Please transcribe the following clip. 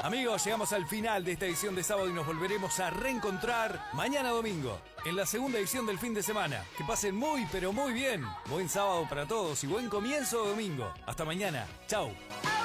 Amigos, llegamos al final de esta edición de sábado y nos volveremos a reencontrar mañana domingo, en la segunda edición del fin de semana. Que pasen muy, pero muy bien. Buen sábado para todos y buen comienzo de domingo. Hasta mañana. Chau.